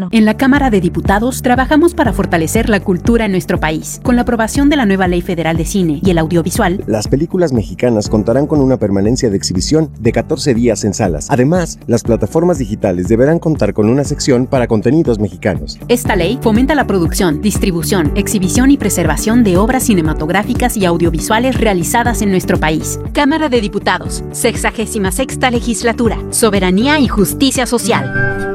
hacerlo. En la Cámara de Diputados trabajamos para fortalecer la cultura en nuestro país. Con la aprobación de la nueva Ley Federal de Cine y el Audiovisual, las películas mexicanas contarán con una permanencia de exhibición de 14 días en salas. Además, las plataformas digitales deberán contar con una sección para contenidos mexicanos. Esta ley fomenta la producción, distribución, exhibición y preservación de obras cinematográficas y audiovisuales realizadas en nuestro país. Cámara de Diputados, 66ª Legislatura, Soberanía y Justicia Social.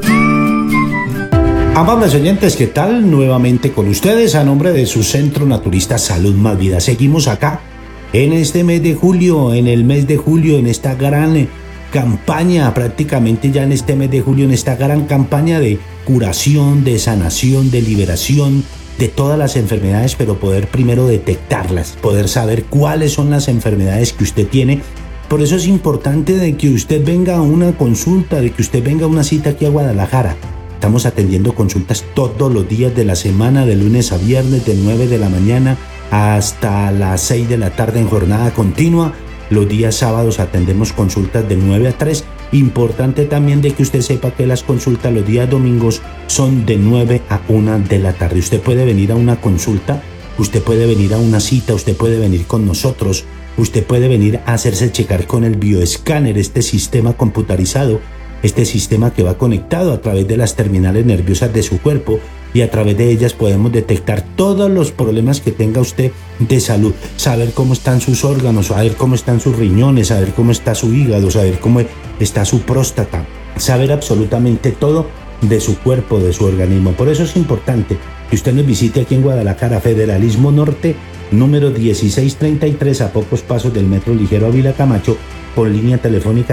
Amables oyentes, ¿qué tal? Nuevamente con ustedes a nombre de su Centro Naturista Salud Más Vida. Seguimos acá en este mes de julio, en esta gran campaña, prácticamente ya en este mes de julio, en esta gran campaña de curación, de sanación, de liberación de todas las enfermedades, pero poder primero detectarlas, poder saber cuáles son las enfermedades que usted tiene. Por eso es importante de que usted venga a una consulta, de que usted venga a una cita aquí a Guadalajara. Estamos atendiendo consultas todos los días de la semana, de lunes a viernes, de 9 de la mañana hasta las 6 de la tarde en jornada continua. Los días sábados atendemos consultas de 9 a 3. Importante también de que usted sepa que las consultas los días domingos son de 9 a 1 de la tarde. Usted puede venir a una consulta, usted puede venir a una cita, usted puede venir con nosotros, usted puede venir a hacerse checar con el bioescáner, este sistema computarizado, este sistema que va conectado a través de las terminales nerviosas de su cuerpo, y a través de ellas podemos detectar todos los problemas que tenga usted de salud, saber cómo están sus órganos, saber cómo están sus riñones, saber cómo está su hígado, saber cómo está su próstata, saber absolutamente todo de su cuerpo, de su organismo. Por eso es importante que usted nos visite aquí en Guadalajara, Federalismo Norte, número 1633, a pocos pasos del Metro Ligero Ávila Camacho, con línea telefónica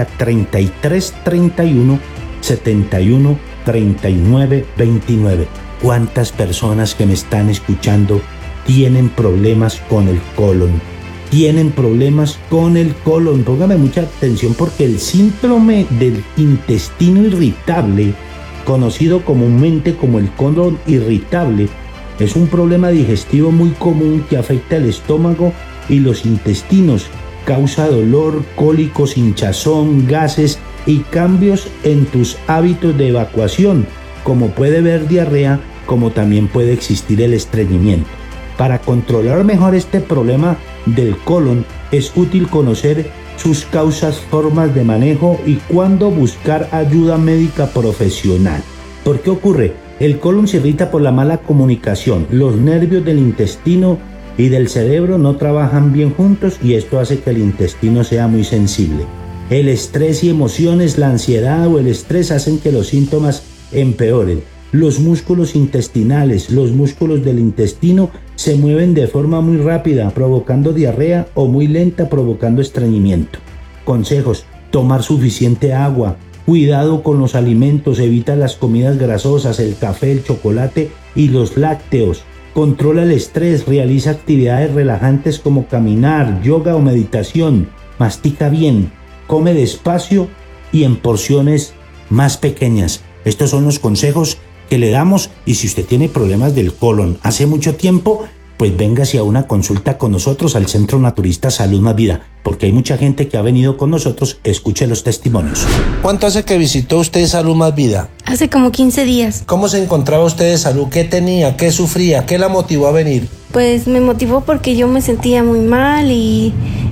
3331 71 39 29. ¿Cuántas personas que me están escuchando tienen problemas con el colon? Tienen problemas con el colon. Póngame mucha atención porque el síndrome del intestino irritable, conocido comúnmente como el colon irritable, es un problema digestivo muy común que afecta el estómago y los intestinos. Causa dolor, cólicos, hinchazón, gases y cambios en tus hábitos de evacuación, como puede haber diarrea, como también puede existir el estreñimiento. Para controlar mejor este problema del colon, es útil conocer sus causas, formas de manejo y cuándo buscar ayuda médica profesional. ¿Por qué ocurre? El colon se irrita por la mala comunicación. Los nervios del intestino y del cerebro no trabajan bien juntos y esto hace que el intestino sea muy sensible. El estrés y emociones, la ansiedad o el estrés hacen que los síntomas empeoren. Los músculos intestinales, los músculos del intestino se mueven de forma muy rápida, provocando diarrea, o muy lenta, provocando estreñimiento. Consejos: tomar suficiente agua, cuidado con los alimentos, evita las comidas grasosas, el café, el chocolate y los lácteos. Controla el estrés, realiza actividades relajantes como caminar, yoga o meditación. Mastica bien, come despacio y en porciones más pequeñas. Estos son los consejos que le damos, y si usted tiene problemas del colon hace mucho tiempo, pues véngase a una consulta con nosotros al Centro Naturista Salud Más Vida, porque hay mucha gente que ha venido con nosotros. Escuche los testimonios. ¿Cuánto hace que visitó usted Salud Más Vida? Hace como 15 días. ¿Cómo se encontraba usted de salud? ¿Qué tenía? ¿Qué sufría? ¿Qué la motivó a venir? Pues me motivó porque yo me sentía muy mal y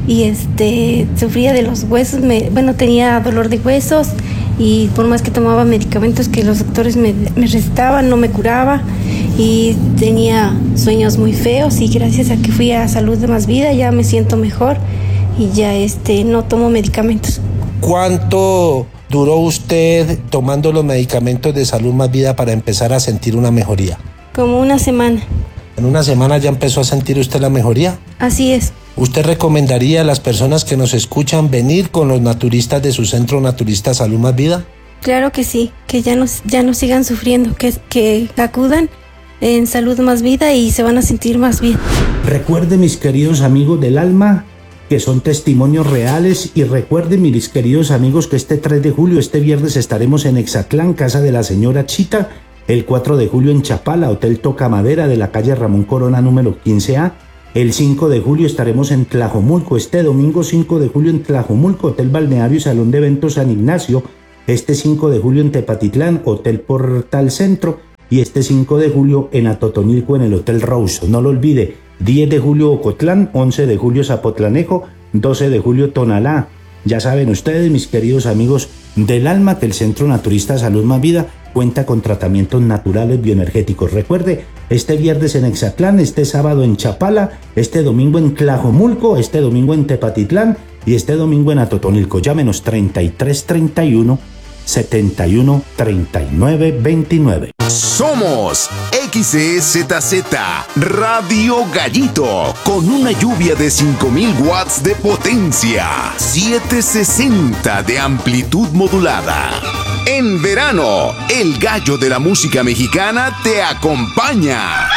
sufría de los huesos, tenía dolor de huesos, y por más que tomaba medicamentos que los doctores me recetaban, no me curaba, y tenía sueños muy feos, y gracias a que fui a Salud de Más Vida ya me siento mejor y ya no tomo medicamentos. ¿Cuánto duró usted tomando los medicamentos de Salud Más Vida para empezar a sentir una mejoría? Como una semana. ¿En una semana ya empezó a sentir usted la mejoría? Así es. ¿Usted recomendaría a las personas que nos escuchan venir con los naturistas de su Centro Naturista Salud Más Vida? Claro que sí, que ya no sigan sufriendo, que acudan en Salud Más Vida y se van a sentir más bien. Recuerden, mis queridos amigos del alma, que son testimonios reales, y recuerden, mis queridos amigos, que este 3 de julio, este viernes, estaremos en Exatlán, casa de la señora Chita, el 4 de julio en Chapala, Hotel Toca Madera de la calle Ramón Corona número 15A, el 5 de julio estaremos en Tlajomulco, este domingo 5 de julio en Tlajomulco, Hotel Balneario y Salón de Eventos San Ignacio, este 5 de julio en Tepatitlán, Hotel Portal Centro, y este 5 de julio en Atotonilco en el Hotel Rose. No lo olvide, 10 de julio Ocotlán, 11 de julio Zapotlanejo, 12 de julio Tonalá. Ya saben ustedes, mis queridos amigos del alma, que el Centro Naturista Salud Más Vida cuenta con tratamientos naturales bioenergéticos. Recuerde, este viernes en Exatlán, este sábado en Chapala, este domingo en Tlajomulco, este domingo en Tepatitlán y este domingo en Atotonilco. Llámenos 3331 71 39 29. Somos XEZZ Radio Gallito, con una lluvia de 5000 watts de potencia, 760 de amplitud modulada. En verano, el gallo de la música mexicana te acompaña.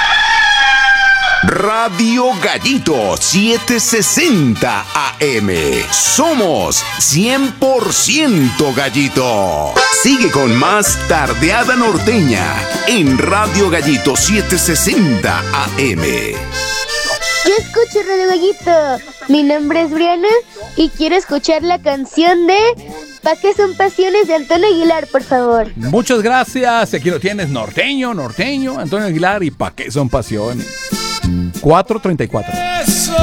Radio Gallito 760 AM. Somos 100% Gallito. Sigue con más Tardeada Norteña en Radio Gallito 760 AM. Yo escucho Radio Gallito. Mi nombre es Briana y quiero escuchar la canción de ¿Pa' qué son pasiones de Antonio Aguilar, por favor? Muchas gracias. Aquí lo tienes, norteño, Antonio Aguilar y ¿Pa' qué son pasiones? 4:34.